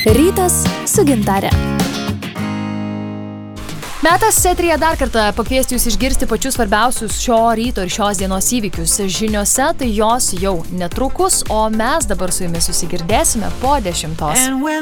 Rytas su Gintare. Metas eteryje dar kartą pakviesti jūs išgirsti pačius svarbiausius šio ryto ir šios dienos įvykius. Žiniose tai jos jau netrukus, o mes dabar su jumis susigirdėsime po 10.